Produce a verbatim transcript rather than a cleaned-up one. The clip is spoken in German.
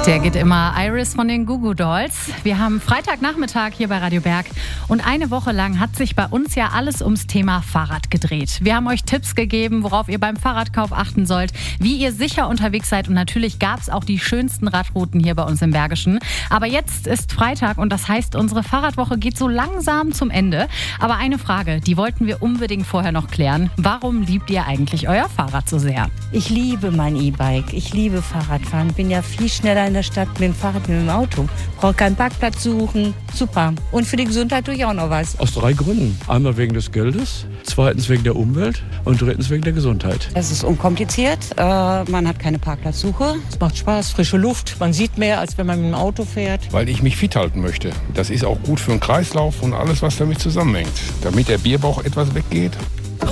Der geht immer, Iris von den Goo Goo Dolls. Wir haben Freitagnachmittag hier bei Radio Berg und eine Woche lang hat sich bei uns ja alles ums Thema Fahrrad gedreht. Wir haben euch Tipps gegeben, worauf ihr beim Fahrradkauf achten sollt, wie ihr sicher unterwegs seid und natürlich gab es auch die schönsten Radrouten hier bei uns im Bergischen. Aber jetzt ist Freitag und das heißt, unsere Fahrradwoche geht so langsam zum Ende. Aber eine Frage, die wollten wir unbedingt vorher noch klären. Warum liebt ihr eigentlich euer Fahrrad so sehr? Ich liebe mein E-Bike. Ich liebe Fahrradfahren. Bin ja viel schneller in der Stadt mit dem Fahrrad, mit dem Auto. Brauche keinen Parkplatz suchen. Super. Und für die Gesundheit tue ich auch noch was. Aus drei Gründen. Einmal wegen des Geldes, zweitens wegen der Umwelt und drittens wegen der Gesundheit. Es ist unkompliziert. Äh, man hat keine Parkplatzsuche. Es macht Spaß, frische Luft. Man sieht mehr, als wenn man mit dem Auto fährt. Weil ich mich fit halten möchte. Das ist auch gut für den Kreislauf und alles, was damit zusammenhängt. Damit der Bierbauch etwas weggeht.